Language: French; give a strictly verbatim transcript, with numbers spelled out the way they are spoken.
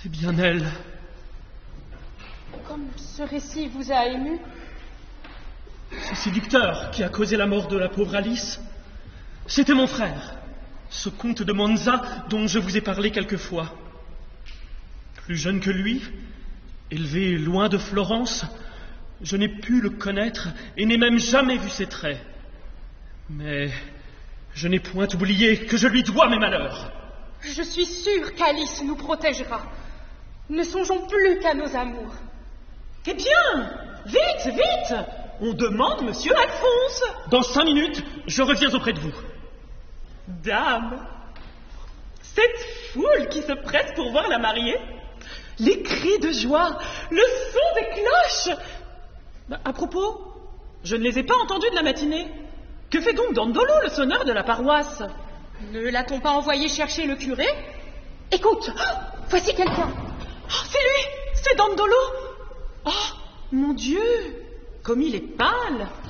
C'est bien elle. Comme ce récit vous a ému. C'est Victor qui a causé la mort de la pauvre Alice. C'était mon frère, ce comte de Monza dont je vous ai parlé quelquefois. Plus jeune que lui, élevé loin de Florence, je n'ai pu le connaître et n'ai même jamais vu ses traits. Mais je n'ai point oublié que je lui dois mes malheurs. Je suis sûre qu'Alice nous protégera. Ne songeons plus qu'à nos amours. Eh bien, vite, vite! On demande Monsieur Alphonse. Dans cinq minutes, je reviens auprès de vous. Dame, cette foule qui se presse pour voir la mariée, les cris de joie, le son des cloches. Bah, à propos, je ne les ai pas entendus de la matinée. Que fait donc Dandolo, le sonneur de la paroisse? Ne l'a-t-on pas envoyé chercher le curé? Écoute, oh, voici quelqu'un. Oh, c'est lui, c'est Dandolo. Oh, mon Dieu, comme il est pâle.